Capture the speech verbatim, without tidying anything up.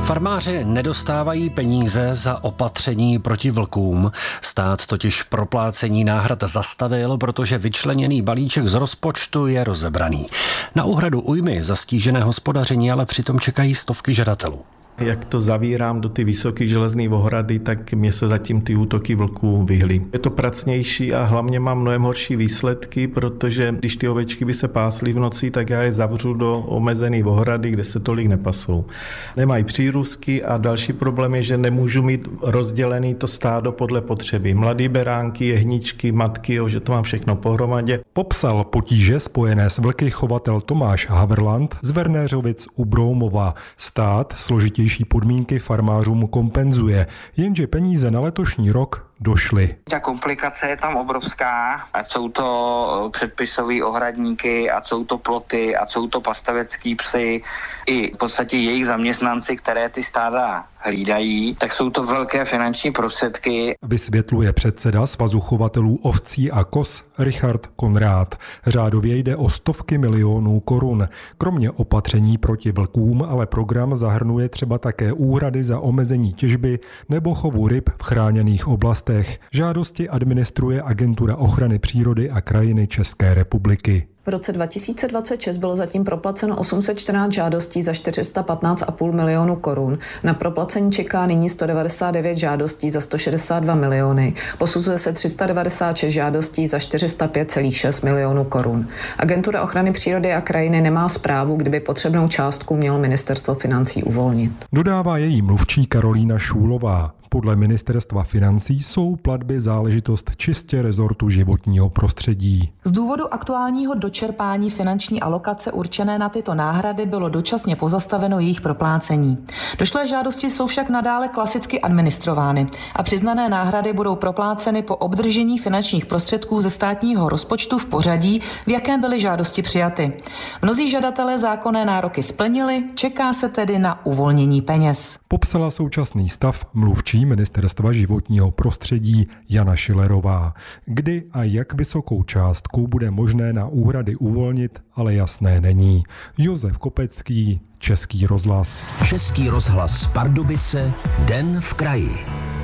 Farmáři nedostávají peníze za opatření proti vlkům. Stát totiž proplácení náhrad zastavil, protože vyčleněný balíček z rozpočtu je rozebraný. Na úhradu újmy za stížené hospodaření ale přitom čekají stovky žadatelů. Jak to zavírám do ty vysoké železné ohrady, tak mě se zatím ty útoky vlků vyhly. Je to pracnější a hlavně mám mnohem horší výsledky, protože když ty ovečky by se pásly v noci, tak já je zavřu do omezené ohrady, kde se tolik nepasou. Nemají přírůstky a další problém je, že nemůžu mít rozdělený to stádo podle potřeby. Mladý beránky, jehničky, matky, jo, že to mám všechno pohromadě. Popsal potíže spojené s vlky chovatel Tomáš Haverland z Vernéřovic u Broumova. Stát složitě podmínky farmářům kompenzuje, jenže peníze na letošní rok došly. Ta komplikace je tam obrovská, ať jsou to předpisové ohradníky, ať jsou to ploty, ať jsou to pastavecký psy, i v podstatě jejich zaměstnanci, které ty stáda hlídají, tak jsou to velké finanční prostředky. Vysvětluje předseda Svazu chovatelů ovcí a koz Richard Konrád. Řádově jde o stovky milionů korun. Kromě opatření proti vlkům ale program zahrnuje třeba také úhrady za omezení těžby nebo chovu ryb v chráněných oblastech. Žádosti administruje Agentura ochrany přírody a krajiny České republiky. V roce dva tisíce dvacet šest bylo zatím proplaceno osm set čtrnáct žádostí za čtyři sta patnáct celá pět milionu korun. Na proplacení čeká nyní sto devadesát devět žádostí za sto šedesát dva miliony. Posuzuje se tři sta devadesát šest žádostí za čtyři sta pět celá šest milionů korun. Agentura ochrany přírody a krajiny nemá zprávu, kdyby potřebnou částku mělo ministerstvo financí uvolnit. Dodává její mluvčí Karolína Šůlová. Podle ministerstva financí jsou platby záležitost čistě rezortu životního prostředí. Z důvodu aktuálního dočerpání finanční alokace určené na tyto náhrady bylo dočasně pozastaveno jejich proplácení. Došlé žádosti jsou však nadále klasicky administrovány a přiznané náhrady budou propláceny po obdržení finančních prostředků ze státního rozpočtu v pořadí, v jakém byly žádosti přijaty. Mnozí žadatelé zákonné nároky splnili, čeká se tedy na uvolnění peněz. Popsala současný stav mluvčí ministerstva životního prostředí Jana Šilerová. Kdy a jak vysokou částku bude možné na úhrady uvolnit, ale jasné není. Josef Kopecký, Český rozhlas. Český rozhlas Pardubice, Den v kraji.